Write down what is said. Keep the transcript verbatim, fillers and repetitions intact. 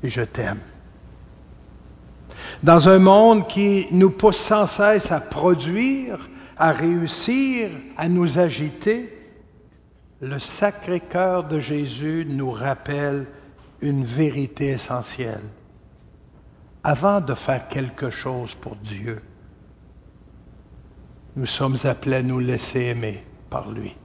et je t'aime. Dans un monde qui nous pousse sans cesse à produire, à réussir, à nous agiter, le Sacré-Cœur de Jésus nous rappelle une vérité essentielle. Avant de faire quelque chose pour Dieu, nous sommes appelés à nous laisser aimer par lui.